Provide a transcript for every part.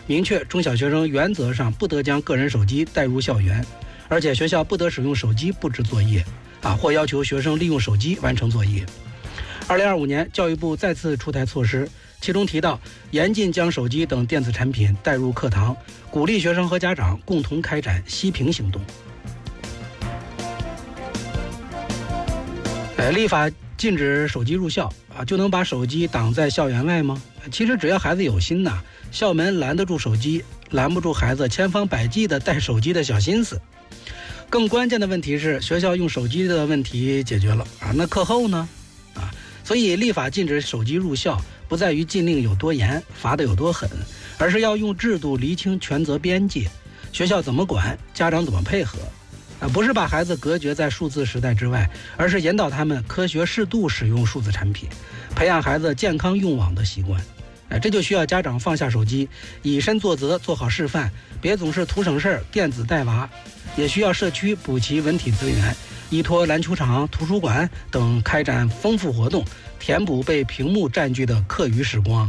明确中小学生原则上不得将个人手机带入校园，而且学校不得使用手机布置作业或要求学生利用手机完成作业。2025年，教育部再次出台措施，其中提到严禁将手机等电子产品带入课堂，鼓励学生和家长共同开展息屏行动。立法禁止手机入校就能把手机挡在校园外吗？其实只要孩子有心校门拦得住手机，拦不住孩子千方百计的带手机的小心思。更关键的问题是，学校用手机的问题解决了那课后呢？所以立法禁止手机入校，不在于禁令有多严，罚得有多狠，而是要用制度厘清权责边界，学校怎么管，家长怎么配合。不是把孩子隔绝在数字时代之外，而是引导他们科学适度使用数字产品，培养孩子健康用网的习惯。这就需要家长放下手机，以身作则，做好示范，别总是图省事儿，电子带娃。也需要社区补齐文体资源，依托篮球场、图书馆等开展丰富活动，填补被屏幕占据的课余时光。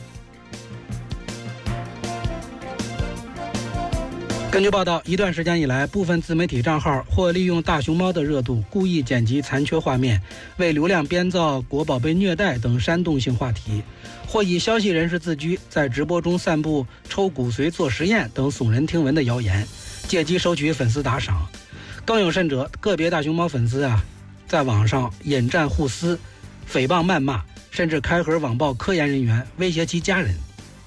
根据报道，一段时间以来，部分自媒体账号或利用大熊猫的热度，故意剪辑残缺画面，为流量编造国宝被虐待等煽动性话题，或以消息人士自居，在直播中散布抽骨髓做实验等耸人听闻的谣言，借机收取粉丝打赏。更有甚者，个别大熊猫粉丝在网上引战互撕，诽谤谩骂，甚至开盒网暴科研人员，威胁其家人。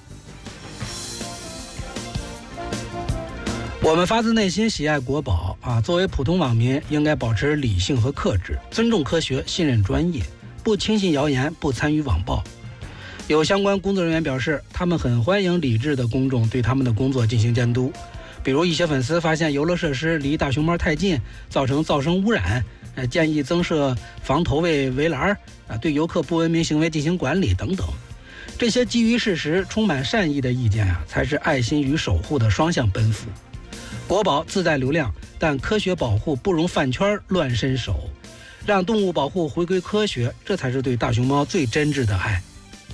我们发自内心喜爱国宝作为普通网民，应该保持理性和克制，尊重科学，信任专业，不轻信谣言，不参与网暴。有相关工作人员表示，他们很欢迎理智的公众对他们的工作进行监督。比如一些粉丝发现游乐设施离大熊猫太近，造成噪声污染，建议增设防投喂围栏，对游客不文明行为进行管理等等。这些基于事实、充满善意的意见才是爱心与守护的双向奔赴。国宝自带流量，但科学保护不容饭圈乱伸手，让动物保护回归科学，这才是对大熊猫最真挚的爱。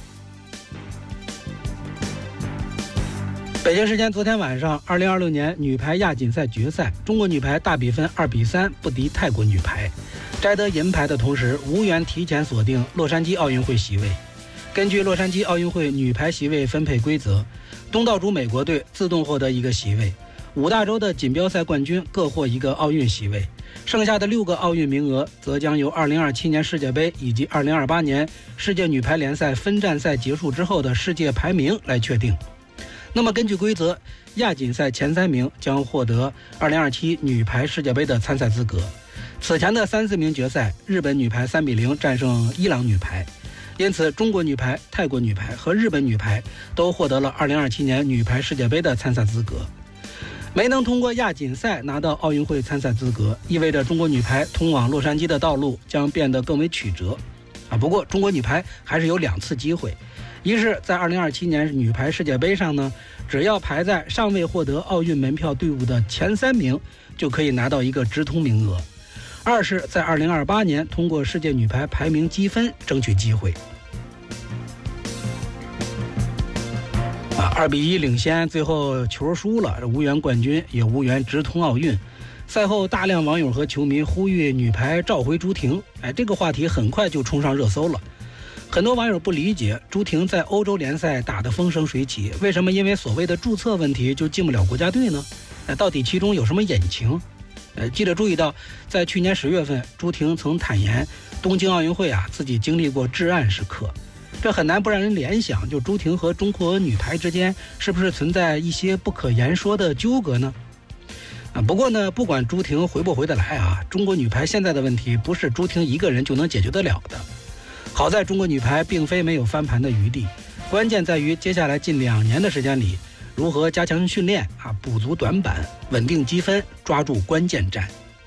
北京时间昨天晚上，2026年女排亚锦赛决赛，中国女排大比分2-3不敌泰国女排，摘得银牌的同时，无缘提前锁定洛杉矶奥运会席位。根据洛杉矶奥运会女排席位分配规则，东道主美国队自动获得一个席位，5大洲的锦标赛冠军各获一个奥运席位，剩下的6个奥运名额则将由2027年世界杯以及2028年世界女排联赛分站赛结束之后的世界排名来确定。那么根据规则，亚锦赛前3名将获得2027女排世界杯的参赛资格。此前的3-4名决赛，日本女排3-0战胜伊朗女排，因此中国女排、泰国女排和日本女排都获得了2027年女排世界杯的参赛资格。没能通过亚锦赛拿到奥运会参赛资格，意味着中国女排通往洛杉矶的道路将变得更为曲折。不过中国女排还是有2次机会，一是在2027年女排世界杯上呢，只要排在尚未获得奥运门票队伍的前3名，就可以拿到一个直通名额；二是在2028年通过世界女排排名积分争取机会。2-1领先，最后球输了，无缘冠军，也无缘直通奥运。赛后，大量网友和球迷呼吁女排召回朱婷，这个话题很快就冲上热搜了。很多网友不理解，朱婷在欧洲联赛打得风生水起，为什么因为所谓的注册问题就进不了国家队呢？到底其中有什么隐情？记者注意到，在去年10月份，朱婷曾坦言，东京奥运会自己经历过至暗时刻。这很难不让人联想，就朱婷和中国女排之间是不是存在一些不可言说的纠葛呢？不过呢，不管朱婷回不回得来中国女排现在的问题不是朱婷一个人就能解决得了的。好在中国女排并非没有翻盘的余地，关键在于接下来近2年的时间里，如何加强训练补足短板，稳定积分，抓住关键战。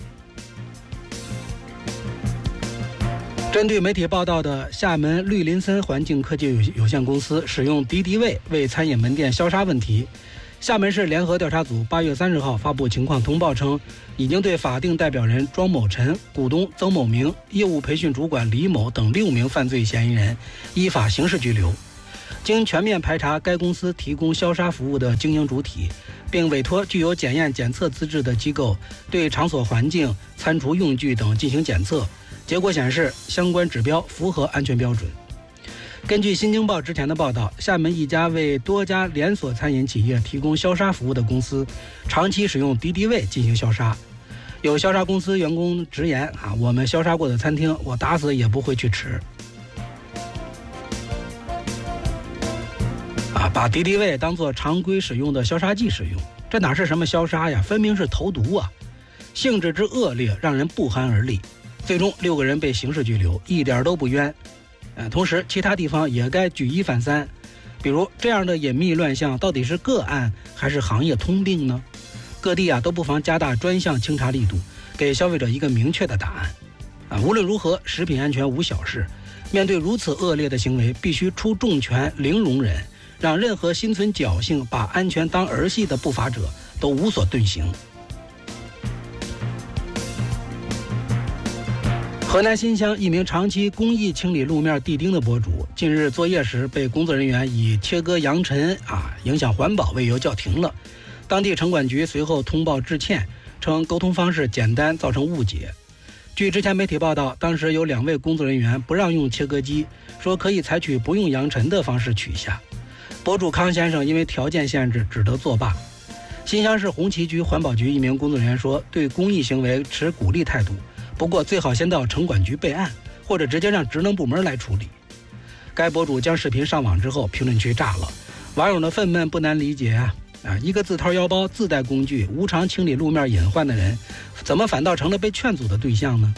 针对媒体报道的厦门绿林森环境科技有限公司使用敌敌畏为餐饮门店消杀问题，厦门市联合调查组8月30号发布情况通报称，已经对法定代表人庄某晨、股东曾某明、业务培训主管李某等6名犯罪嫌疑人依法刑事拘留。 经全面排查该公司提供消杀服务的经营主体，并委托具有检验检测资质的机构对场所环境、餐厨用具等进行检测，结果显示相关指标符合安全标准。根据新京报之前的报道，厦门一家为多家连锁餐饮企业提供消杀服务的公司，长期使用敌敌畏进行消杀。有消杀公司员工直言我们消杀过的餐厅，我打死也不会去吃。把敌敌畏当作常规使用的消杀剂使用，这哪是什么消杀呀，分明是投毒啊！性质之恶劣，让人不寒而栗。最终6个人被刑事拘留，一点都不冤。同时其他地方也该举一反三，比如这样的隐秘乱象到底是个案还是行业通病呢？各地都不妨加大专项清查力度，给消费者一个明确的答案。无论如何，食品安全无小事，面对如此恶劣的行为，必须出重拳，零容忍，让任何心存侥幸把安全当儿戏的不法者都无所遁形。河南新乡一名长期公益清理路面地钉的博主，近日作业时被工作人员以切割扬尘影响环保为由叫停了。当地城管局随后通报致歉，称沟通方式简单，造成误解。据之前媒体报道，当时有2位工作人员不让用切割机，说可以采取不用扬尘的方式取下。博主康先生因为条件限制，只得作罢。新乡市红旗局环保局一名工作人员说，对公益行为持鼓励态度，不过最好先到城管局备案，或者直接让职能部门来处理。该博主将视频上网之后，评论区炸了，网友的愤懑不难理解一个自掏腰包自带工具无偿清理路面隐患的人，怎么反倒成了被劝阻的对象呢？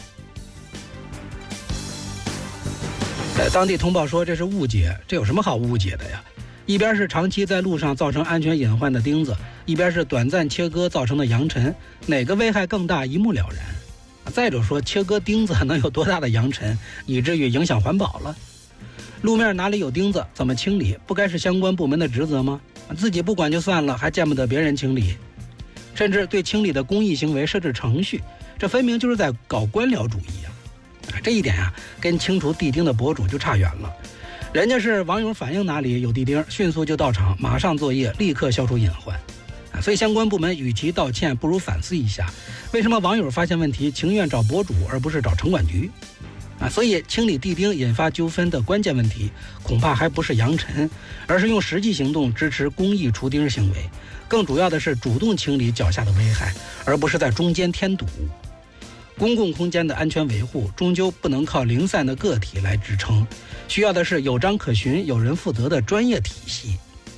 当地通报说这是误解，这有什么好误解的呀？一边是长期在路上造成安全隐患的钉子，一边是短暂切割造成的扬尘，哪个危害更大一目了然。再者说，切割钉子能有多大的扬尘，以至于影响环保了？路面哪里有钉子，怎么清理，不该是相关部门的职责吗？自己不管就算了，还见不得别人清理，甚至对清理的公益行为设置程序，这分明就是在搞官僚主义这一点跟清除地钉的博主就差远了。人家是网友反映哪里有地钉，迅速就到场，马上作业，立刻消除隐患。所以相关部门与其道歉，不如反思一下，为什么网友发现问题情愿找博主而不是找城管局？所以清理地钉引发纠纷的关键问题，恐怕还不是扬尘，而是用实际行动支持公益除钉行为。更主要的是主动清理脚下的危害，而不是在中间添堵。公共空间的安全维护，终究不能靠零散的个体来支撑，需要的是有章可循、有人负责的专业体系。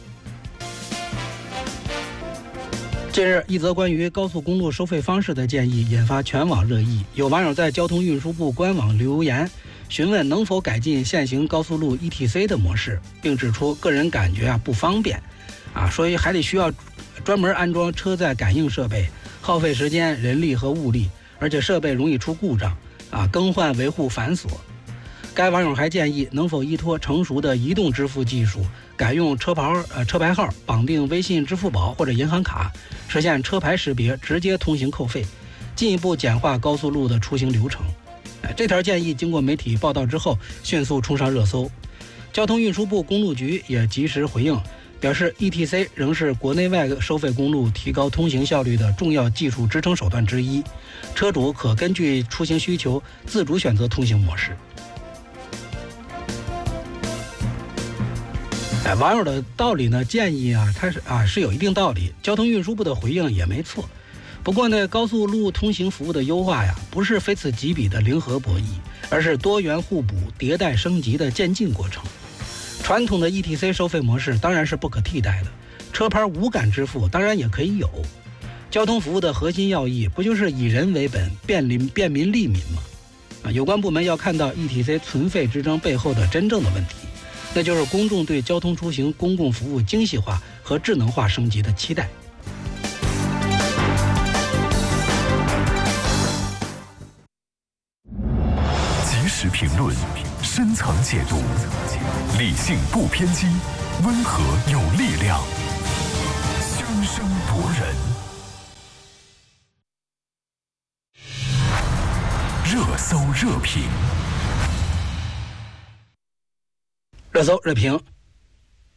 近日，一则关于高速公路收费方式的建议引发全网热议。有网友在交通运输部官网留言，询问能否改进现行高速路 ETC 的模式，并指出个人感觉不方便，所以还得需要专门安装车载感应设备，耗费时间、人力和物力，而且设备容易出故障，更换维护繁琐。该网友还建议能否依托成熟的移动支付技术，改用车牌号绑定微信、支付宝或者银行卡，实现车牌识别，直接通行扣费，进一步简化高速路的出行流程。这条建议经过媒体报道之后，迅速冲上热搜。交通运输部公路局也及时回应，表示 ETC 仍是国内外收费公路提高通行效率的重要技术支撑手段之一，车主可根据出行需求自主选择通行模式。网友的道理呢，建议它是有一定道理，交通运输部的回应也没错。不过呢，高速路通行服务的优化不是非此即彼的零和博弈，而是多元互补、迭代升级的渐进过程。传统的 ETC 收费模式当然是不可替代的，车牌无感支付当然也可以有。交通服务的核心要义不就是以人为本，便民利民吗？有关部门要看到 ETC 存废之争背后的真正的问题，那就是公众对交通出行公共服务精细化和智能化升级的期待。 及时评论，深层解读，理性不偏激，温和有力量，声声夺人。热搜热评。 热搜热评。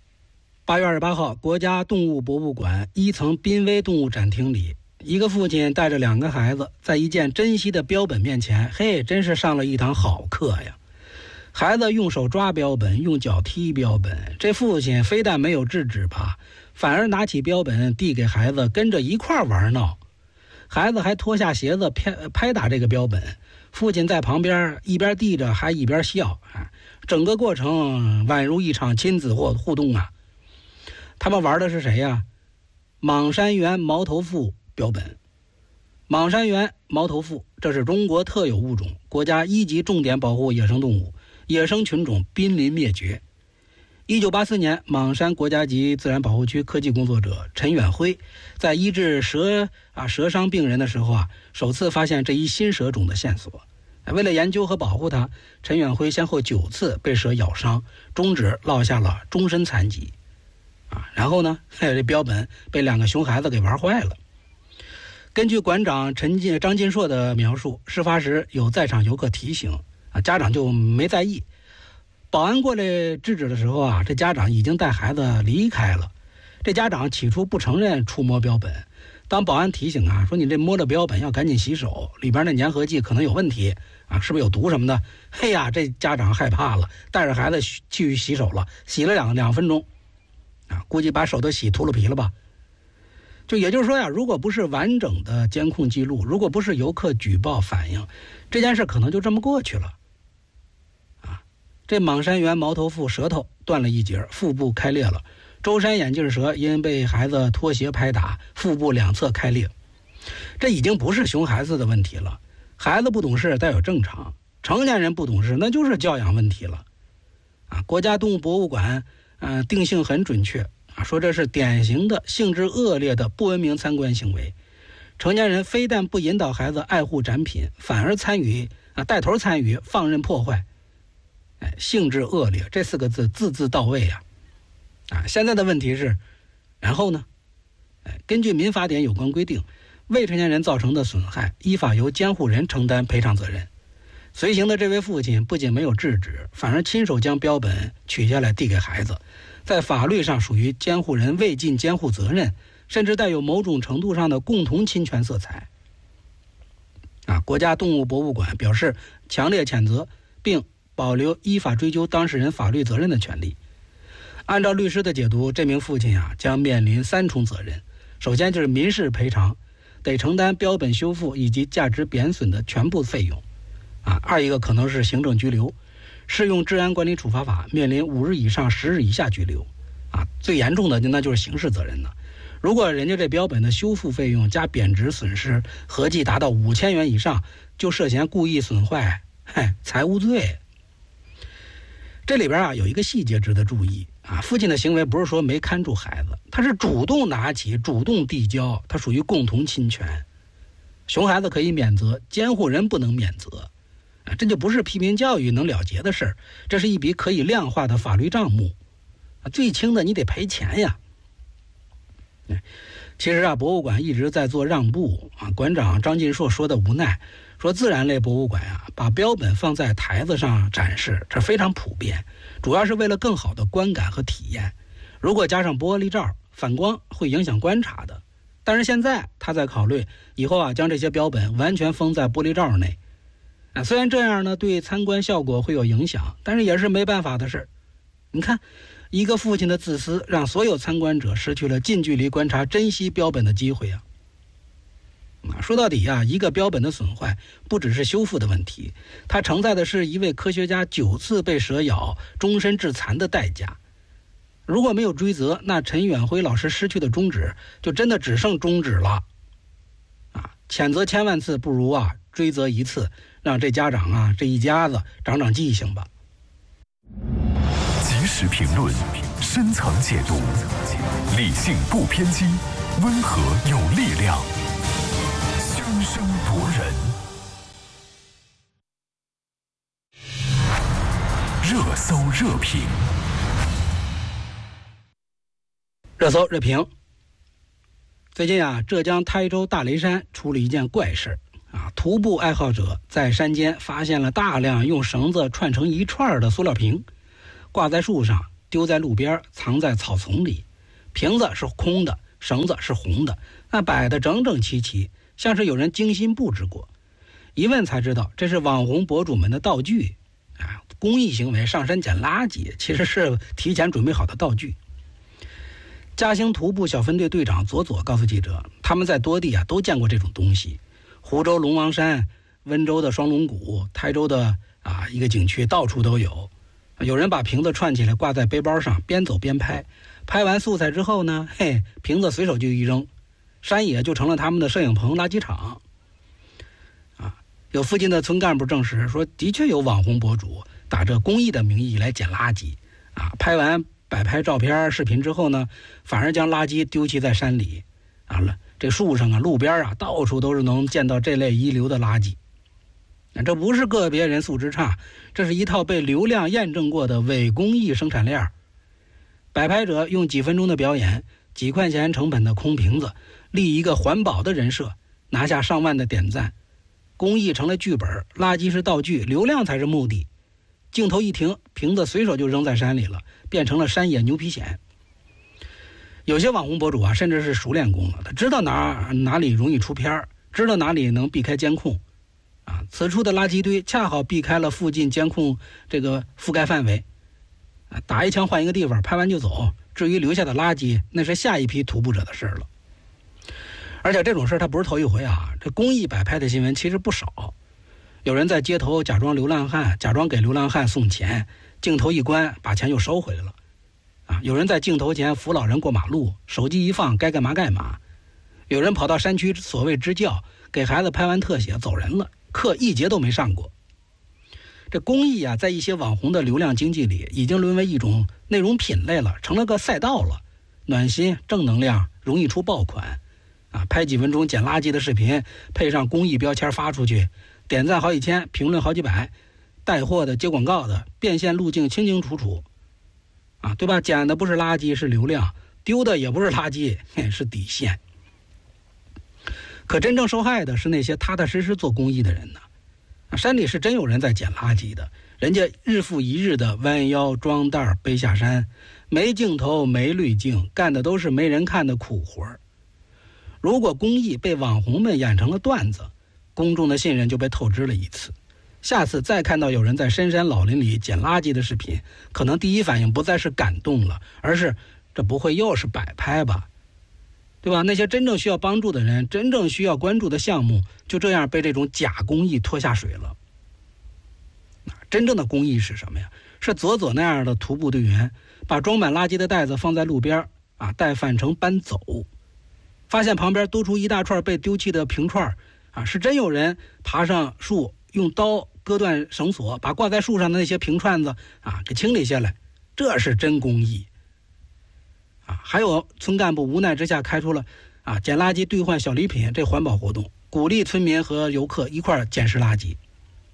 8月28号，国家动物博物馆1层濒危动物展厅里，一个父亲带着2个孩子，在一件珍稀的标本面前，真是上了一堂好课呀。孩子用手抓标本，用脚踢标本，这父亲非但没有制止吧，反而拿起标本递给孩子，跟着一块玩闹。孩子还脱下鞋子拍打这个标本，父亲在旁边一边递着还一边笑，整个过程宛如一场亲子互动啊。他们玩的是谁呀？莽山原毛头鲋标本。莽山原毛头鲋，这是中国特有物种，国家1级重点保护野生动物，野生群种濒临灭绝。1984年，莽山国家级自然保护区科技工作者陈远辉在医治蛇伤病人的时候首次发现这一新蛇种的线索。为了研究和保护它，陈远辉先后9次被蛇咬伤，中指落下了终身残疾。然后呢，这标本被2个熊孩子给玩坏了。根据馆长张金硕的描述，事发时有在场游客提醒，家长就没在意。保安过来制止的时候这家长已经带孩子离开了。这家长起初不承认触摸标本，当保安提醒说你这摸了标本要赶紧洗手，里边的粘合剂可能有问题是不是有毒什么的？这家长害怕了，带着孩子去洗手了，洗了2分钟。估计把手都洗秃噜皮了吧。就也就是说如果不是完整的监控记录，如果不是游客举报反映，这件事可能就这么过去了。这莽山原毛头鲋舌头断了一截，腹部开裂了。舟山眼镜蛇因被孩子拖鞋拍打，腹部2侧开裂。这已经不是熊孩子的问题了，孩子不懂事带有正常，成年人不懂事那就是教养问题了。国家动物博物馆定性很准确说这是典型的性质恶劣的不文明参观行为。成年人非但不引导孩子爱护展品，反而带头参与，放任破坏。性质恶劣这4个字字字到位现在的问题是，然后呢？根据民法典有关规定，未成年人造成的损害依法由监护人承担赔偿责任。随行的这位父亲不仅没有制止，反而亲手将标本取下来递给孩子，在法律上属于监护人未尽监护责任，甚至带有某种程度上的共同侵权色彩。国家动物博物馆表示强烈谴责，并保留依法追究当事人法律责任的权利。按照律师的解读，这名父亲将面临3重责任。首先就是民事赔偿，得承担标本修复以及价值贬损的全部费用。二一个可能是行政拘留，适用治安管理处罚法，面临5日以上10日以下拘留。最严重的那就是刑事责任了。如果人家这标本的修复费用加贬值损失合计达到5000元以上，就涉嫌故意损坏财物罪。这里边有一个细节值得注意父亲的行为不是说没看住孩子，他是主动拿起，主动递交，他属于共同侵权。熊孩子可以免责，监护人不能免责这就不是批评教育能了结的事儿，这是一笔可以量化的法律账目最轻的你得赔钱呀。其实博物馆一直在做让步馆长张金硕说的无奈，说自然类博物馆把标本放在台子上展示，这非常普遍，主要是为了更好的观感和体验。如果加上玻璃罩，反光会影响观察的。但是现在他在考虑以后将这些标本完全封在玻璃罩内。虽然这样呢对参观效果会有影响，但是也是没办法的事。你看，一个父亲的自私，让所有参观者失去了近距离观察珍稀标本的机会说到底一个标本的损坏不只是修复的问题，它承载的是一位科学家9次被蛇咬终身致残的代价。如果没有追责，那陈远辉老师失去的中指就真的只剩中指了谴责1000万次不如追责1次，让这家长这一家子长长记性吧。 及时评论，深层解读，理性不偏激，温和有力量，宣声夺人。热搜热评， 热搜热评。最近浙江台州大雷山出了一件怪事徒步爱好者在山间发现了大量用绳子串成一串的塑料瓶，挂在树上， 丢在路边，藏在草丛里，瓶子是空的，绳子是红的，那摆得整整齐齐，像是有人精心布置过。一问才知道，这是网红博主们的道具公益行为上山捡垃圾其实是提前准备好的道具。嘉兴徒步小分队队长左告诉记者，他们在多地都见过这种东西，湖州龙王山、温州的双龙谷、台州的一个景区到处都有。有人把瓶子串起来挂在背包上，边走边拍，拍完素材之后呢，瓶子随手就一扔，山野就成了他们的摄影棚、垃圾场。有附近的村干部证实说，的确有网红博主打着公益的名义来捡垃圾拍完摆拍照片、视频之后呢，反而将垃圾丢弃在山里这树上路边到处都是能见到这类遗留的垃圾。这不是个别人素质差，这是一套被流量验证过的伪公益生产链。摆拍者用几分钟的表演、几块钱成本的空瓶子，立一个环保的人设，拿下上万的点赞。公益成了剧本，垃圾是道具，流量才是目的。镜头一停，瓶子随手就扔在山里了，变成了山野牛皮癣。有些网红博主甚至是熟练工了，他知道哪里容易出片，知道哪里能避开监控此处的垃圾堆恰好避开了附近监控这个覆盖范围打一枪换一个地方，拍完就走。至于留下的垃圾，那是下一批徒步者的事了。而且这种事他不是头一回这公益摆拍的新闻其实不少。有人在街头假装流浪汉，假装给流浪汉送钱，镜头一关，把钱又收回来了有人在镜头前扶老人过马路，手机一放，该干嘛干嘛。有人跑到山区所谓支教，给孩子拍完特写走人了，课一节都没上过。这公益在一些网红的流量经济里已经沦为一种内容品类了，成了个赛道了。暖心正能量，容易出爆款拍几分钟捡垃圾的视频，配上公益标签发出去，点赞好几千，评论好几百，带货的接广告的变现路径清清楚楚对吧？捡的不是垃圾是流量，丢的也不是垃圾是底线。可真正受害的是那些踏踏实实做公益的人呢。山里是真有人在捡垃圾的，人家日复一日的弯腰装袋背下山，没镜头没滤镜，干的都是没人看的苦活。如果公益被网红们演成了段子，公众的信任就被透支了一次。下次再看到有人在深山老林里捡垃圾的视频，可能第一反应不再是感动了，而是这不会又是摆拍吧，对吧？那些真正需要帮助的人，真正需要关注的项目，就这样被这种假公益拖下水了。真正的公益是什么呀？是左那样的徒步队员，把装满垃圾的袋子放在路边带返程搬走，发现旁边多出一大串被丢弃的瓶串是真有人爬上树，用刀割断绳索，把挂在树上的那些瓶串子给清理下来，这是真公益还有村干部无奈之下开出了捡垃圾兑换小礼品这环保活动，鼓励村民和游客一块捡拾垃圾。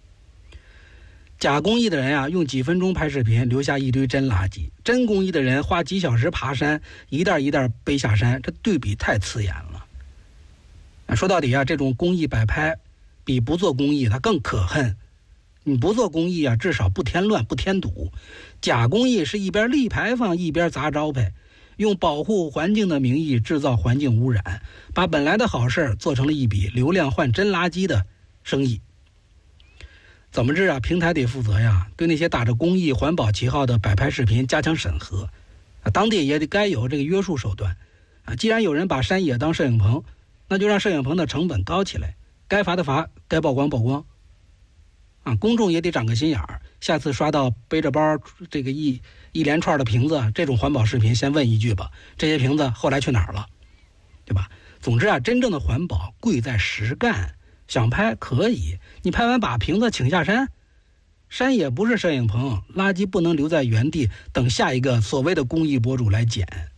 假公益的人用几分钟拍视频，留下一堆真垃圾；真公益的人花几小时爬山，一袋一袋背下山，这对比太刺眼了。说到底这种公益摆拍比不做公益它更可恨。你不做公益至少不添乱不添堵，假公益是一边立牌坊一边砸招牌，用保护环境的名义制造环境污染，把本来的好事做成了一笔流量换真垃圾的生意。怎么治平台得负责对那些打着公益环保旗号的摆拍视频加强审核当地也得该有这个约束手段既然有人把山野当摄影棚，那就让摄影棚的成本高起来，该罚的罚，该曝光曝光公众也得长个心眼儿，下次刷到背着包这个一连串的瓶子这种环保视频，先问一句吧，这些瓶子后来去哪儿了，对吧？总之真正的环保贵在实干，想拍可以，你拍完把瓶子请下山，山也不是摄影棚，垃圾不能留在原地等下一个所谓的公益博主来捡。